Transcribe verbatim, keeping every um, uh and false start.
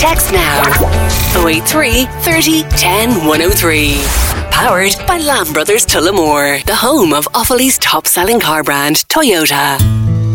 Text now. oh eight three, thirty, ten, one oh three. Powered by Lamb Brothers Tullamore, the home of Offaly's top-selling car brand, Toyota.